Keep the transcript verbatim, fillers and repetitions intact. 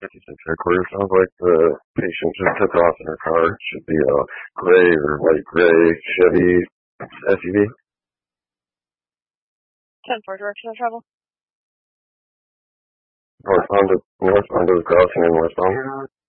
fifty-six headquarters. Sounds like the patient just took off in her car. It should be a gray or light gray Chevy S U V. ten four direction of travel. Northbound to northbound to the crossing and westbound.